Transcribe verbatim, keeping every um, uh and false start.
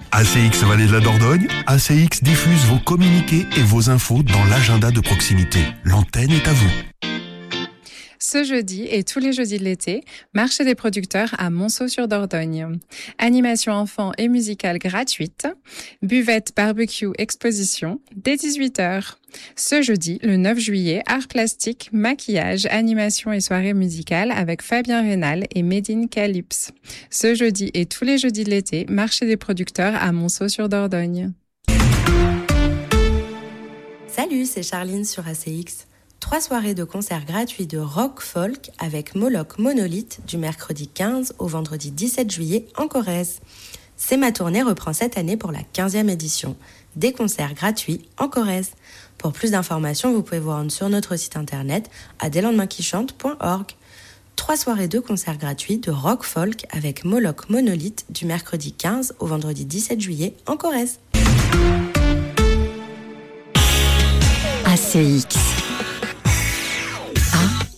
A C X Vallée de la Dordogne, A C X diffuse vos communiqués et vos infos dans l'agenda de proximité. L'antenne est à vous. Ce jeudi et tous les jeudis de l'été, marché des producteurs à Monceau-sur-Dordogne. Animation enfants et musicale gratuite, buvette, barbecue, exposition, dès dix-huit heures. Ce jeudi, le neuf juillet, art plastique, maquillage, animation et soirée musicale avec Fabien Rénal et Médine Calypse. Ce jeudi et tous les jeudis de l'été, marché des producteurs à Monceau-sur-Dordogne. Salut, c'est Charline sur A C X. Trois soirées de concerts gratuits de rock folk avec Moloch Monolith du mercredi quinze au vendredi dix-sept juillet en Corrèze. C'est ma tournée reprend cette année pour la quinzième édition. Des concerts gratuits en Corrèze. Pour plus d'informations, vous pouvez vous rendre sur notre site internet adeslendemainquichantent point org. Trois soirées de concerts gratuits de rock folk avec Moloch Monolith du mercredi quinze au vendredi dix-sept juillet en Corrèze. A C X.